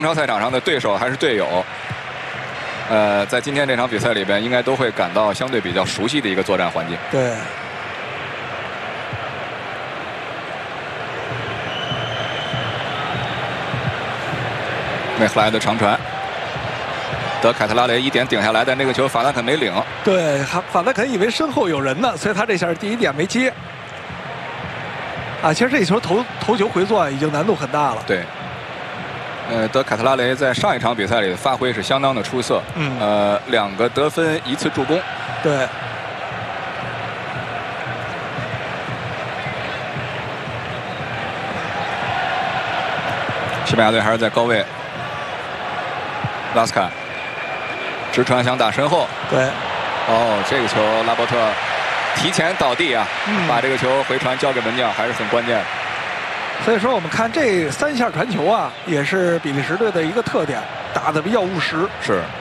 超赛场上的对手还是队友，在今天这场比赛里边，应该都会感到相对比较熟悉的一个作战环境。 对。 梅赫莱的长传，德凯特拉雷一点顶下来的那个球，法兰肯没领。 对，法兰肯以为身后有人呢，所以他这下第一点没接。啊，其实这球头球回做已经难度很大了。 对。德凯特拉雷在上一场比赛里的发挥是相当的出色。2个得分，1次助攻。 对。 西班牙队还是在高位。拉斯卡直传想打身后。 对。 哦，这个球拉波特提前倒地啊，把这个球回传交给门将，还是很关键的。 所以说，我们看这3下传球啊，也是比利时队的一个特点，打得比较务实。 是。